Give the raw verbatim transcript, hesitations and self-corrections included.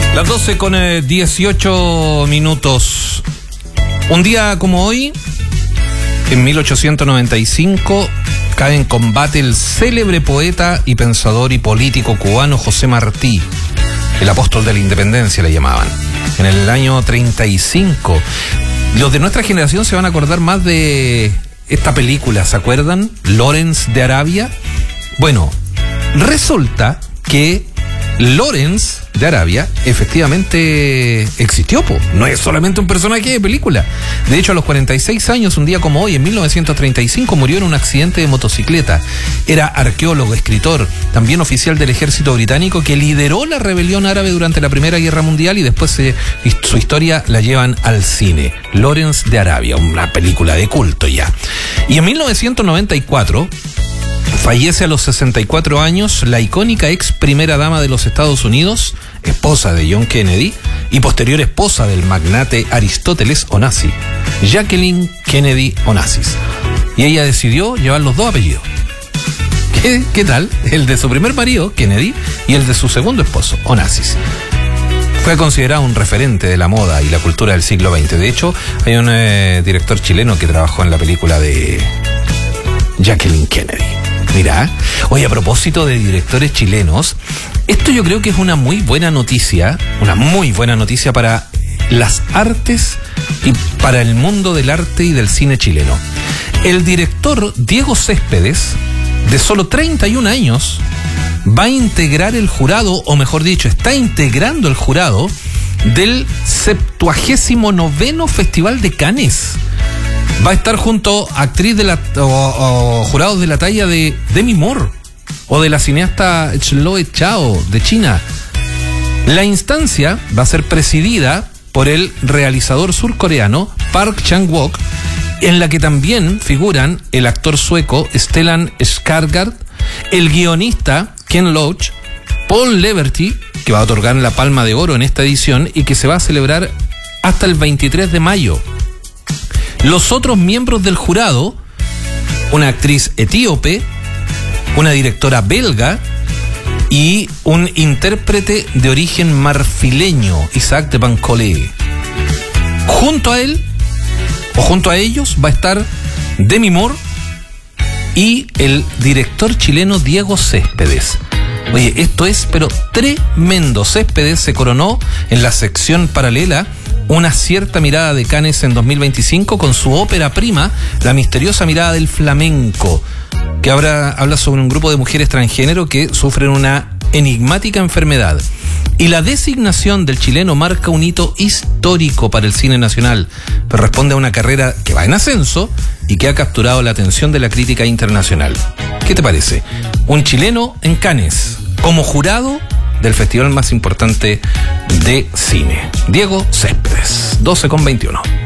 Las doce con dieciocho minutos. Un día como hoy, en mil ochocientos noventa y cinco, cae en combate el célebre poeta y pensador y político cubano José Martí. El apóstol de la independencia le llamaban. En el año treinta y cinco. Los de nuestra generación se van a acordar más de esta película, ¿se acuerdan? Lawrence de Arabia. Bueno, resulta que Lawrence de Arabia efectivamente existió, po. No es solamente un personaje de película. De hecho, a los cuarenta y seis años, un día como hoy, en mil novecientos treinta y cinco, murió en un accidente de motocicleta. Era arqueólogo, escritor, también oficial del ejército británico que lideró la rebelión árabe durante la Primera Guerra Mundial y después eh, su historia la llevan al cine. Lawrence de Arabia, una película de culto ya. Y en mil novecientos noventa y cuatro... fallece a los sesenta y cuatro años la icónica ex primera dama de los Estados Unidos, esposa de John Kennedy y posterior esposa del magnate Aristóteles Onassis, Jacqueline Kennedy Onassis. Y ella decidió llevar los dos apellidos. ¿Qué, qué tal? El de su primer marido, Kennedy, y el de su segundo esposo, Onassis. Fue considerado un referente de la moda y la cultura del siglo veinte. De hecho, hay un eh, director chileno que trabajó en la película de Jacqueline Kennedy. Mira, oye, a propósito de directores chilenos, esto yo creo que es una muy buena noticia, una muy buena noticia para las artes y para el mundo del arte y del cine chileno. El director Diego Céspedes, de solo treinta y un años, va a integrar el jurado, o mejor dicho, está integrando el jurado del septuagésimo noveno Festival de Cannes. Va a estar junto a actriz de la, o, o jurados de la talla de Demi Moore o de la cineasta Chloe Zhao de China. La instancia va a ser presidida por el realizador surcoreano Park Chan-wook, en la que también figuran el actor sueco Stellan Skarsgård, el guionista Ken Loach, Paul Leverty, que va a otorgar la Palma de Oro en esta edición y que se va a celebrar hasta el veintitrés de mayo. Los otros miembros del jurado, una actriz etíope, una directora belga y un intérprete de origen marfileño, Isaac de Bancolé. Junto a él, o junto a ellos, va a estar Demi Moore y el director chileno Diego Céspedes. Oye, esto es pero tremendo. Céspedes se coronó en la sección paralela Una cierta mirada de Cannes en dos mil veinticinco con su ópera prima, La misteriosa mirada del flamenco, que ahora habla sobre un grupo de mujeres transgénero que sufren una enigmática enfermedad. Y la designación del chileno marca un hito histórico para el cine nacional, pero responde a una carrera que va en ascenso y que ha capturado la atención de la crítica internacional. ¿Qué te parece? Un chileno en Cannes, como jurado del festival más importante de cine. Diego Céspedes, doce con veintiuno.